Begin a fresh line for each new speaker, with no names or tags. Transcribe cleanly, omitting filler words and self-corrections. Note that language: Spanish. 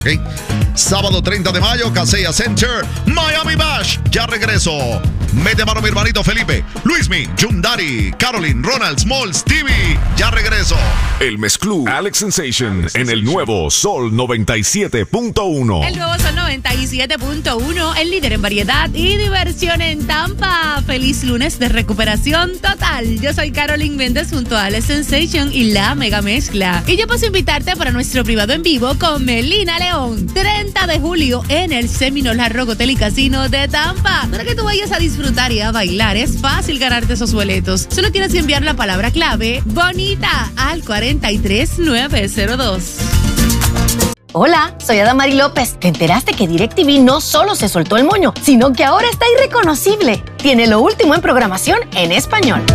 Okay. Sábado 30 de mayo, Kaseya Center, Miami Bash. Ya regreso. Mete mano mi hermanito Felipe, Luismi, Jundari, Caroline, Ronald, Small, Stevie. Ya regreso.
El mezclú Alex Sensation en el nuevo Sol 97.1.
El nuevo Sol 97.1, el líder en variedad y diversión en Tampa. Feliz lunes de recuperación total. Yo soy Caroline Méndez junto a Alex Sensation y la Mega Mezcla. Y yo paso a invitarte para nuestro privado en vivo con Melina León, 30 de julio en el Seminole Hard Rock Hotel y Casino de Tampa. Para que tú vayas a disfrutar y a bailar, es fácil ganarte esos boletos. Solo tienes que enviar la palabra clave BONITA al 43902.
Hola, soy Adamari López. ¿Te enteraste que DirecTV no solo se soltó el moño, sino que ahora está irreconocible? Tiene lo último en programación en español.